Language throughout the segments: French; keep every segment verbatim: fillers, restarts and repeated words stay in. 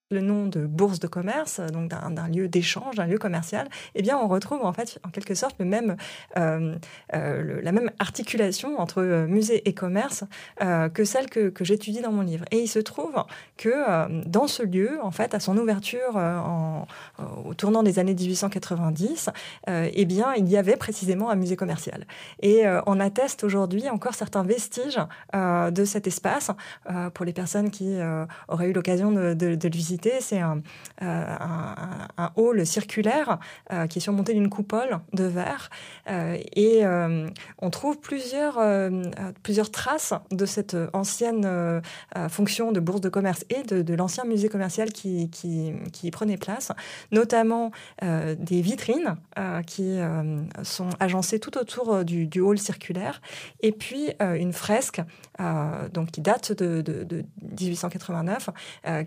le nom de bourse de commerce, donc d'un, d'un lieu d'échange, d'un lieu commercial, eh bien, on retrouve en fait, en quelque sorte, le même, euh, euh, le, la même articulation entre euh, musée et commerce euh, que celle que, que j'étudie dans mon livre. Et il se trouve que euh, dans ce lieu, en fait, à son ouverture euh, en, au tournant des années dix-huit cent quatre-vingt-dix, euh, eh bien, il y avait précisément un musée commercial. Et euh, on atteste aujourd'hui encore certains vestiges euh, de cet espace. Euh, pour les personnes qui euh, auraient eu l'occasion de, de, de le visiter, c'est un, euh, un, un hall circulaire euh, qui est surmonté d'une coupole de verre euh, et euh, on trouve plusieurs, euh, plusieurs traces de cette ancienne euh, fonction de bourse de commerce et de, de l'ancien musée commercial qui, qui, qui y prenait place, notamment euh, des vitrines euh, qui euh, sont agencées tout autour du, du hall circulaire et puis euh, une fresque euh, donc, qui date de, de, de dix-huit cent quatre-vingt-neuf euh,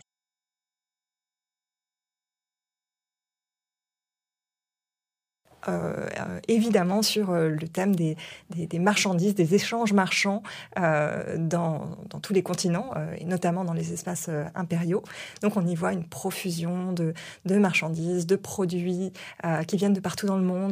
Euh, euh, évidemment sur euh, le thème des, des, des marchandises, des échanges marchands euh, dans, dans tous les continents, euh, et notamment dans les espaces euh, impériaux. Donc on y voit une profusion de, de marchandises, de produits euh, qui viennent de partout dans le monde.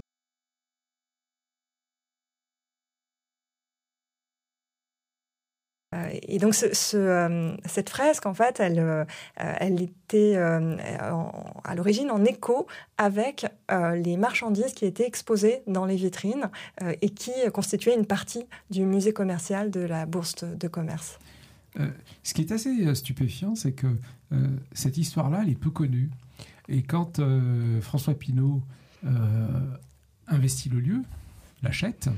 Et donc, ce, ce, euh, cette fresque, en fait, elle, euh, elle était euh, en, à l'origine en écho avec euh, les marchandises qui étaient exposées dans les vitrines euh, et qui constituaient une partie du musée commercial de la Bourse de, de commerce. Euh, ce qui est assez stupéfiant, c'est que euh, cette histoire-là, elle est peu connue. Et quand euh, François Pinault euh, investit le lieu, l'achète,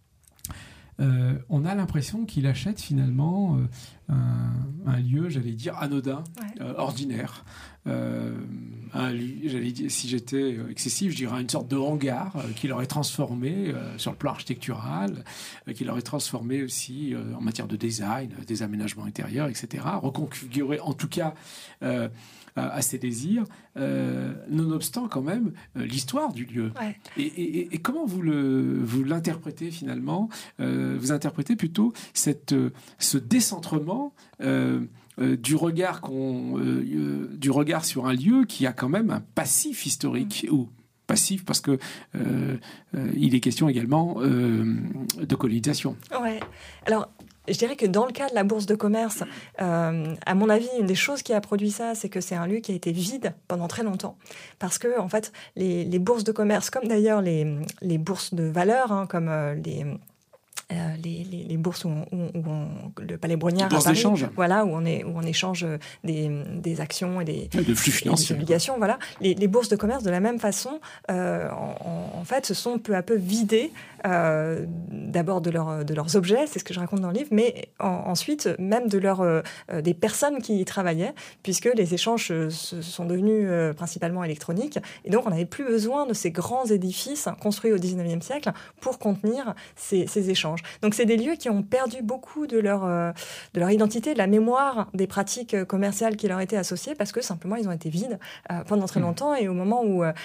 Euh, on a l'impression qu'il achète finalement euh, un, un lieu, j'allais dire, anodin, ouais. euh, ordinaire. Euh, un, j'allais dire, si j'étais excessif, je dirais une sorte de hangar euh, qu'il aurait transformé euh, sur le plan architectural, euh, qu'il aurait transformé aussi euh, en matière de design, des aménagements intérieurs, et cetera. Reconfiguré, en tout cas, euh, à ses désirs, euh, nonobstant quand même euh, l'histoire du lieu. Ouais. Et, et, et comment vous, le, vous l'interprétez finalement euh, Vous interprétez plutôt cette, ce décentrement euh, euh, du regard qu'on, euh, du regard sur un lieu qui a quand même un passif historique mmh. ou passif parce que euh, euh, il est question également euh, de colonisation. Ouais. Alors. Je dirais que dans le cas de la bourse de commerce, euh, à mon avis, une des choses qui a produit ça, c'est que c'est un lieu qui a été vide pendant très longtemps. Parce que, en fait, les, les bourses de commerce, comme d'ailleurs les, les bourses de valeur, hein, comme euh, les... Euh, les, les, les bourses où, on, où on, le Palais Brongniart à Paris, voilà, où on, est, où on échange des, des actions et des, de flux financiers, des obligations, voilà. Les, les bourses de commerce, de la même façon, euh, en, en fait, se sont peu à peu vidées euh, d'abord de, leur, de leurs objets, c'est ce que je raconte dans le livre, mais en, ensuite même de leur, euh, des personnes qui y travaillaient, puisque les échanges se sont devenus euh, principalement électroniques, et donc on n'avait plus besoin de ces grands édifices construits au dix-neuvième siècle pour contenir ces, ces échanges. Donc c'est des lieux qui ont perdu beaucoup de leur, euh, de leur identité, de la mémoire des pratiques commerciales qui leur étaient associées, parce que simplement ils ont été vides euh, pendant très longtemps, et au moment où, euh,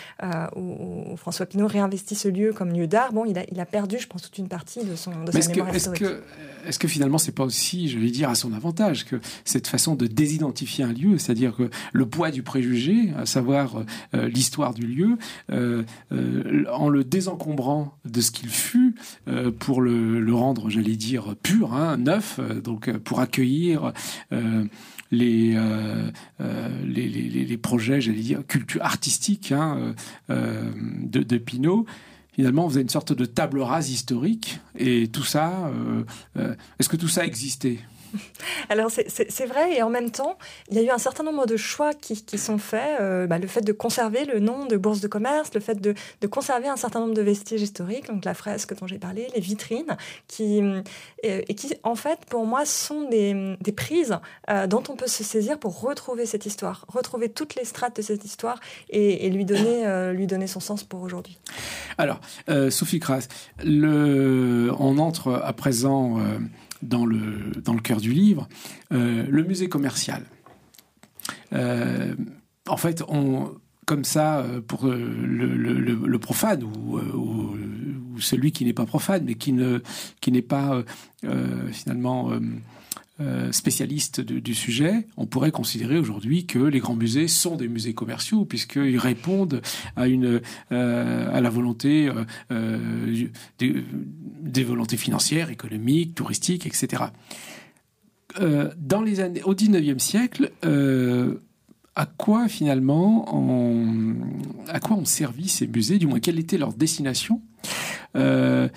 où, où François Pinault réinvestit ce lieu comme lieu d'art, bon, il a, il a perdu, je pense, toute une partie de, son, de sa est-ce mémoire que, historique. Est-ce que, est-ce que finalement c'est pas aussi, je vais dire, à son avantage, que cette façon de désidentifier un lieu, c'est-à-dire que le poids du préjugé, à savoir euh, l'histoire du lieu, euh, euh, en le désencombrant de ce qu'il fut, euh, pour le le rendre, j'allais dire, pur, hein, neuf, donc pour accueillir euh, les, euh, les, les, les projets, j'allais dire, culture artistique hein, euh, de, de Pinault. Finalement, vous avez une sorte de table rase historique, et tout ça, euh, euh, est-ce que tout ça existait ? Alors c'est, c'est, c'est vrai, et en même temps, il y a eu un certain nombre de choix qui, qui sont faits. Euh, bah, le fait de conserver le nom de bourse de commerce, le fait de, de conserver un certain nombre de vestiges historiques, donc la fresque dont j'ai parlé, les vitrines, qui, euh, et qui en fait pour moi sont des, des prises euh, dont on peut se saisir pour retrouver cette histoire, retrouver toutes les strates de cette histoire et, et lui donner, euh, lui donner son sens pour aujourd'hui. Alors, euh, Sophie Crass, le, on entre à présent... Euh, dans le, dans le cœur du livre, euh, le musée commercial. Euh, en fait, on, comme ça, pour le, le, le, le profane ou, ou, ou celui qui n'est pas profane, mais qui ne qui n'est pas euh, finalement euh, euh, spécialiste de, du sujet, on pourrait considérer aujourd'hui que les grands musées sont des musées commerciaux, puisqu'ils répondent à, une, euh, à la volonté, euh, euh, des, des volontés financières, économiques, touristiques, et cetera. Euh, dans les années, au dix-neuvième siècle, euh, à quoi finalement on, à quoi ont servi ces musées, du moins quelle était leur destination? euh,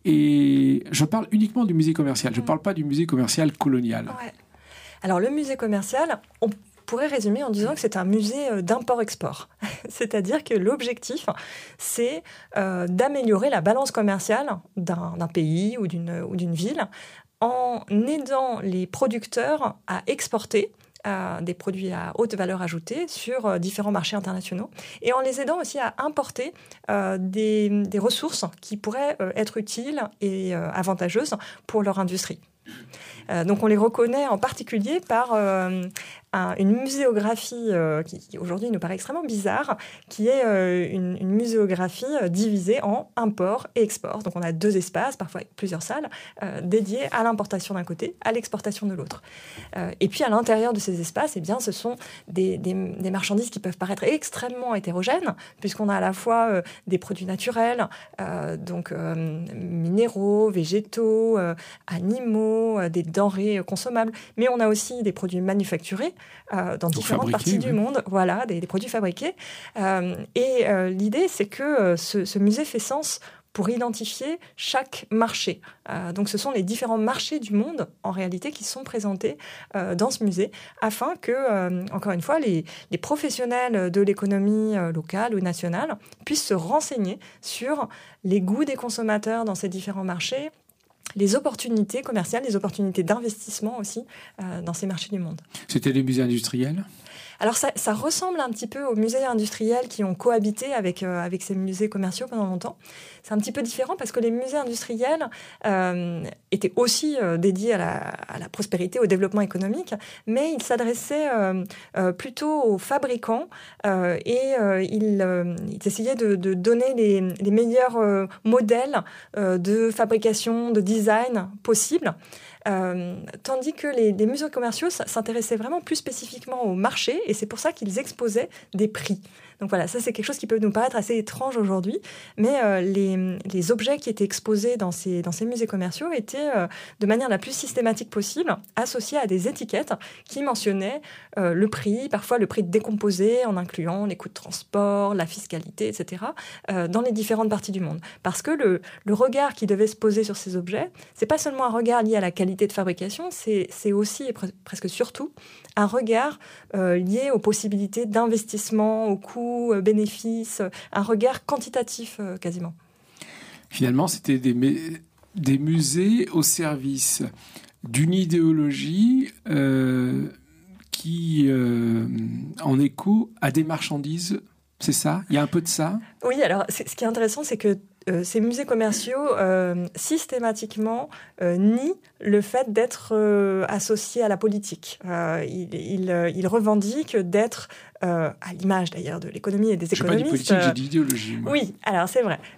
Et je parle uniquement du musée commercial, je ne parle pas du musée commercial colonial. Ouais. Alors le musée commercial, on pourrait résumer en disant que c'est un musée d'import-export. C'est-à-dire que l'objectif, c'est euh, d'améliorer la balance commerciale d'un, d'un pays ou d'une, ou d'une ville en aidant les producteurs à exporter euh, des produits à haute valeur ajoutée sur euh, différents marchés internationaux et en les aidant aussi à importer euh, des, des ressources qui pourraient euh, être utiles et euh, avantageuses pour leur industrie. Euh, donc on les reconnaît en particulier par euh, un, une muséographie euh, qui, qui aujourd'hui nous paraît extrêmement bizarre, qui est euh, une, une muséographie euh, divisée en import et export. Donc on a deux espaces, parfois avec plusieurs salles, euh, dédiés à l'importation d'un côté, à l'exportation de l'autre. Euh, et puis à l'intérieur de ces espaces, eh bien, ce sont des, des, des marchandises qui peuvent paraître extrêmement hétérogènes, puisqu'on a à la fois euh, des produits naturels, euh, donc euh, minéraux, végétaux, euh, animaux, euh, des denrées consommables, mais on a aussi des produits manufacturés euh, dans différentes parties du oui. monde, voilà, des, des produits fabriqués. Euh, et euh, l'idée, c'est que euh, ce, ce musée fait sens pour identifier chaque marché. Euh, donc ce sont les différents marchés du monde, en réalité, qui sont présentés euh, dans ce musée, afin que, euh, encore une fois, les, les professionnels de l'économie euh, locale ou nationale puissent se renseigner sur les goûts des consommateurs dans ces différents marchés, les opportunités commerciales, les opportunités d'investissement aussi euh, dans ces marchés du monde. C'était des musées industriels ? Alors ça, ça ressemble un petit peu aux musées industriels qui ont cohabité avec, euh, avec ces musées commerciaux pendant longtemps. C'est un petit peu différent parce que les musées industriels euh, étaient aussi euh, dédiés à la, à la prospérité, au développement économique, mais ils s'adressaient euh, euh, plutôt aux fabricants euh, et euh, ils, euh, ils essayaient de, de donner les, les meilleurs euh, modèles euh, de fabrication, de design possibles. Euh, tandis que les, les musées commerciaux s'intéressaient vraiment plus spécifiquement au marché et c'est pour ça qu'ils exposaient des prix. Donc voilà, ça c'est quelque chose qui peut nous paraître assez étrange aujourd'hui, mais euh, les, les objets qui étaient exposés dans ces, dans ces musées commerciaux étaient euh, de manière la plus systématique possible associés à des étiquettes qui mentionnaient euh, le prix, parfois le prix décomposé en incluant les coûts de transport, la fiscalité, et cetera, euh, dans les différentes parties du monde. Parce que le, le regard qui devait se poser sur ces objets, c'est pas seulement un regard lié à la qualité de fabrication, c'est, c'est aussi et pre- presque surtout un regard euh, lié aux possibilités d'investissement, aux coûts, bénéfices, un regard quantitatif euh, quasiment. Finalement, c'était des, des musées au service d'une idéologie euh, qui, euh, en écho à des marchandises, c'est ça ? Il y a un peu de ça ? Oui, alors c'est, ce qui est intéressant, c'est que Euh, ces musées commerciaux, euh, systématiquement, euh, nient le fait d'être euh, associés à la politique. Euh, ils, ils, ils revendiquent d'être, euh, à l'image d'ailleurs de l'économie et des j'ai économistes... J'ai pas dit politique, euh, j'ai dit idéologie. Moi. Oui, alors c'est vrai.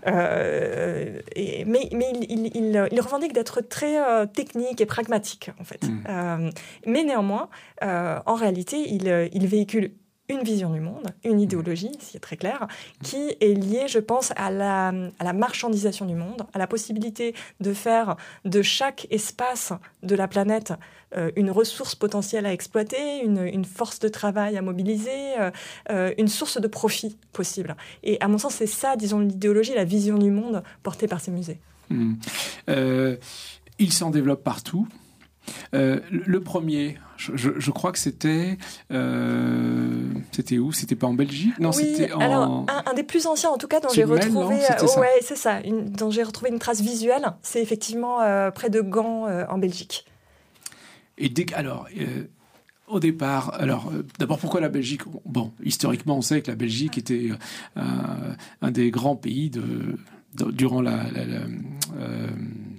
Euh, et, mais mais ils, ils, ils, ils revendiquent d'être très euh, techniques et pragmatiques, en fait. Mmh. Euh, mais néanmoins, euh, en réalité, ils, ils véhiculent une vision du monde, une idéologie, c'est très clair, qui est liée, je pense, à la, à la marchandisation du monde, à la possibilité de faire de chaque espace de la planète euh, une ressource potentielle à exploiter, une, une force de travail à mobiliser, euh, une source de profit possible. Et à mon sens, c'est ça, disons, l'idéologie, la vision du monde portée par ces musées. Mmh. Euh, ils s'en développent partout. Euh, le premier, je, je, je crois que c'était, euh, c'était où ? C'était pas en Belgique ? Non, oui, c'était en. Alors un, un des plus anciens, en tout cas, dont j'ai Mel, retrouvé, non, c'était euh, ça. ouais, c'est ça, une, dont j'ai retrouvé une trace visuelle. C'est effectivement euh, près de Gand, euh, en Belgique. Et dès, alors. Euh, Au départ, alors euh, d'abord pourquoi la Belgique ? Bon, historiquement, on sait que la Belgique était euh, un des grands pays de, de durant la, la, la euh,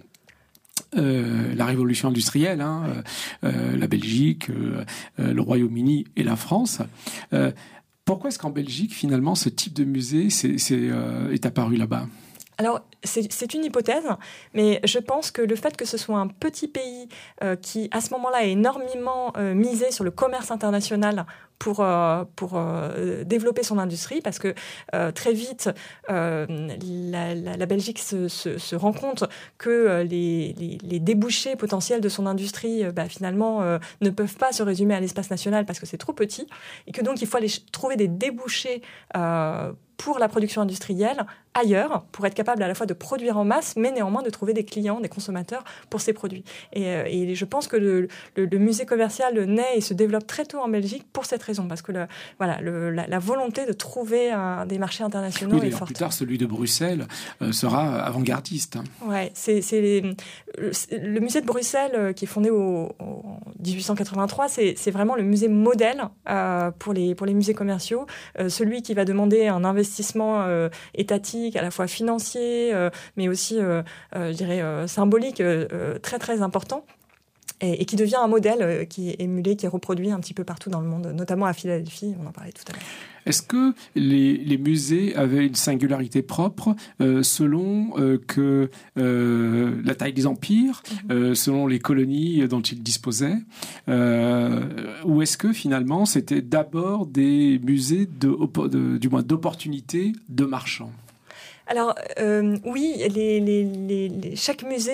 Euh, la révolution industrielle, hein, euh, la Belgique, euh, euh, le Royaume-Uni et la France. Euh, pourquoi est-ce qu'en Belgique, finalement, ce type de musée c'est, c'est, euh, est apparu là-bas ? Alors, c'est, c'est une hypothèse, mais je pense que le fait que ce soit un petit pays euh, qui, à ce moment-là, a énormément euh, misé sur le commerce international pour, euh, pour euh, développer son industrie, parce que euh, très vite, euh, la, la, la Belgique se, se, se rend compte que euh, les, les, les débouchés potentiels de son industrie, euh, bah, finalement, euh, ne peuvent pas se résumer à l'espace national parce que c'est trop petit, et que donc il faut aller trouver des débouchés euh, pour la production industrielle ailleurs, pour être capable à la fois de produire en masse, mais néanmoins de trouver des clients, des consommateurs pour ces produits. Et, et je pense que le, le, le musée commercial naît et se développe très tôt en Belgique pour cette raison, parce que le, voilà, le, la, la volonté de trouver un, des marchés internationaux oui, est forte. Plus tard, celui de Bruxelles euh, sera avant-gardiste. Ouais, c'est, c'est les, le, le musée de Bruxelles, euh, qui est fondé au, au, en dix-huit cent quatre-vingt-trois, c'est, c'est vraiment le musée modèle euh, pour, les, pour les musées commerciaux, euh, celui qui va demander un investissement euh, étatique, à la fois financier, euh, mais aussi, euh, euh, je dirais, euh, symbolique, euh, très très important. Et, et qui devient un modèle euh, qui est émulé, qui est reproduit un petit peu partout dans le monde, notamment à Philadelphie, on en parlait tout à l'heure. Est-ce que les, les musées avaient une singularité propre euh, selon euh, que euh, la taille des empires, mm-hmm. euh, selon les colonies dont ils disposaient, euh, ou est-ce que finalement c'était d'abord des musées de, de, du moins d'opportunités de marchands? Alors euh, oui, les, les, les, les, chaque musée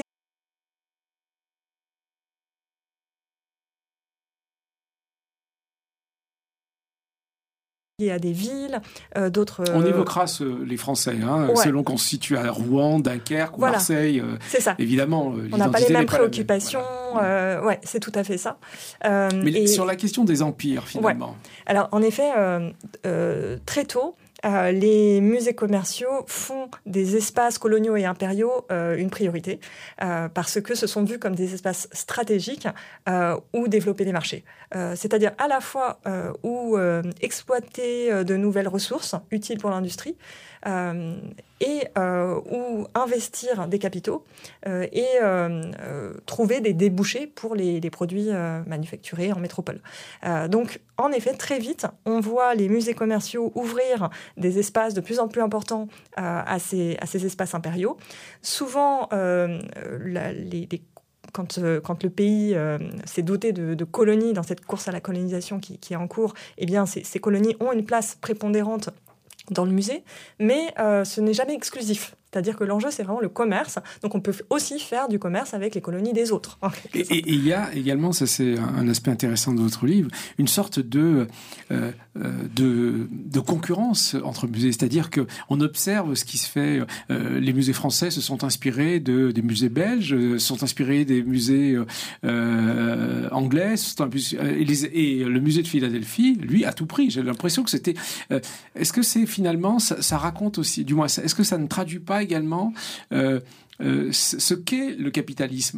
à des villes, euh, d'autres... Euh... On évoquera ce, les Français, hein, ouais. selon qu'on se situe à Rouen, Dunkerque ou voilà. Marseille. Euh, c'est ça. Évidemment, on n'a pas les mêmes préoccupations. Voilà. Euh, ouais, c'est tout à fait ça. Euh, Mais et... sur la question des empires, finalement. Ouais. Alors, en effet, euh, euh, très tôt, Euh, les musées commerciaux font des espaces coloniaux et impériaux euh, une priorité euh, parce que ce sont vus comme des espaces stratégiques euh, où développer des marchés. Euh, c'est-à-dire à la fois euh, où euh, exploiter de nouvelles ressources utiles pour l'industrie euh, et euh, où investir des capitaux euh, et euh, euh, trouver des débouchés pour les, les produits euh, manufacturés en métropole. Euh, donc, en effet, très vite, on voit les musées commerciaux ouvrir des espaces de plus en plus importants euh, à, ces, à ces espaces impériaux. Souvent, euh, la, les, les Quand, euh, quand le pays euh, s'est doté de, de colonies dans cette course à la colonisation qui, qui est en cours, eh bien, ces, ces colonies ont une place prépondérante dans le musée, mais euh, ce n'est jamais exclusif. C'est-à-dire que l'enjeu, c'est vraiment le commerce. Donc, on peut aussi faire du commerce avec les colonies des autres. Et il y a également, ça c'est un aspect intéressant de votre livre, une sorte de, euh, de, de concurrence entre musées. C'est-à-dire qu'on observe ce qui se fait. Euh, les musées français se sont inspirés de, des musées belges, se sont inspirés des musées euh, anglais. Sont, et, les, et le musée de Philadelphie, lui, à tout prix. J'ai l'impression que c'était... Euh, est-ce que c'est finalement, ça, ça raconte aussi, du moins, est-ce que ça ne traduit pas également euh, euh, ce qu'est le capitalisme?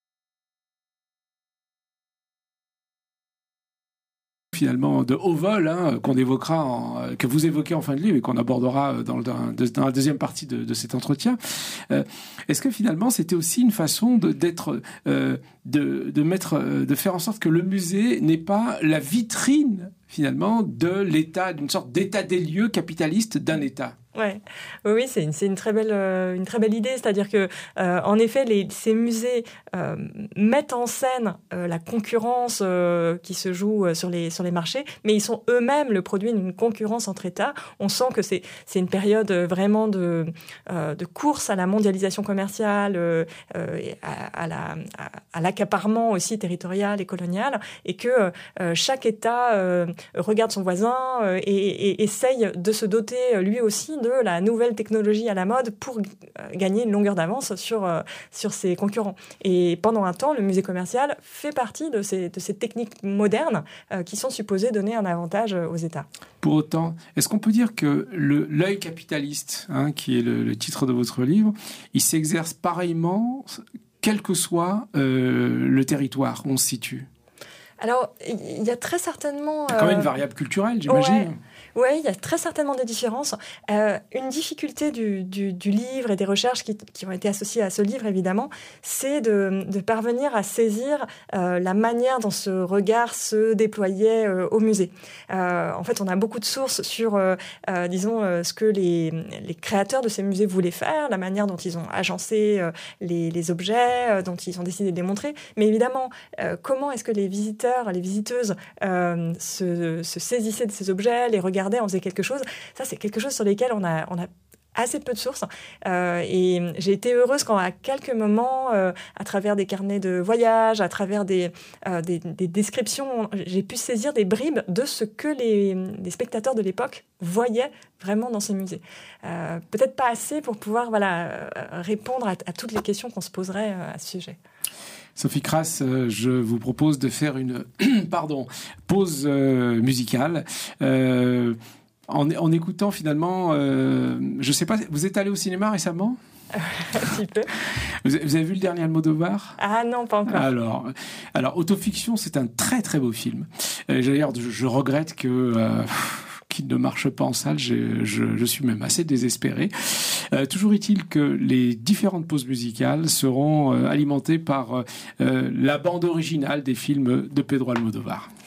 Finalement de haut vol, hein, qu'on évoquera, en, que vous évoquez en fin de livre et qu'on abordera dans, le, dans la deuxième partie de, de cet entretien. Euh, est-ce que finalement c'était aussi une façon de, d'être, euh, de, de mettre, de faire en sorte que le musée n'est pas la vitrine finalement de l'état, d'une sorte d'état des lieux capitaliste d'un État? Ouais. Oui, oui, c'est une, c'est une très belle, euh, une très belle idée. C'est-à-dire que, euh, en effet, les, ces musées euh, mettent en scène euh, la concurrence euh, qui se joue euh, sur les sur les marchés, mais ils sont eux-mêmes le produit d'une concurrence entre États. On sent que c'est c'est une période vraiment de euh, de course à la mondialisation commerciale, euh, et à, à la à, à l'accaparement aussi territorial et colonial, et que euh, chaque État euh, regarde son voisin euh, et, et essaye de se doter lui aussi de la nouvelle technologie à la mode pour euh, gagner une longueur d'avance sur, euh, sur ses concurrents. Et pendant un temps, le musée commercial fait partie de ces, de ces techniques modernes euh, qui sont supposées donner un avantage aux États. Pour autant, est-ce qu'on peut dire que le, l'œil capitaliste, hein, qui est le, le titre de votre livre, il s'exerce pareillement, quel que soit euh, le territoire où on se situe? Alors, il y a très certainement... Il y a quand même une variable culturelle, j'imagine. Ouais. Oui, il y a très certainement des différences. Euh, une difficulté du, du, du livre et des recherches qui, qui ont été associées à ce livre, évidemment, c'est de, de parvenir à saisir euh, la manière dont ce regard se déployait euh, au musée. Euh, en fait, on a beaucoup de sources sur, euh, euh, disons, euh, ce que les, les créateurs de ces musées voulaient faire, la manière dont ils ont agencé euh, les, les objets, euh, dont ils ont décidé de les montrer. Mais évidemment, euh, comment est-ce que les visiteurs, les visiteuses euh, se, se saisissaient de ces objets, les regardaient, en faisaient quelque chose. Ça, c'est quelque chose sur lesquels on a, on a assez peu de sources. Euh, et j'ai été heureuse quand, à quelques moments, euh, à travers des carnets de voyage, à travers des, euh, des, des descriptions, j'ai pu saisir des bribes de ce que les, les spectateurs de l'époque voyaient vraiment dans ces musées. Euh, peut-être pas assez pour pouvoir voilà, répondre à, à toutes les questions qu'on se poserait à ce sujet. Sophie Crass, euh, je vous propose de faire une pardon, pause euh, musicale. Euh, en, en écoutant finalement, euh, je ne sais pas, vous êtes allé au cinéma récemment ? Un petit peu. Vous avez, vous avez vu le dernier Almodovar ? Ah non, pas encore. Alors, alors Autofiction, c'est un très très beau film. Euh, d'ailleurs, je, je regrette que... Euh, qui ne marche pas en salle, je, je, je suis même assez désespéré. Euh, toujours est-il que les différentes pauses musicales seront euh, alimentées par euh, la bande originale des films de Pedro Almodovar.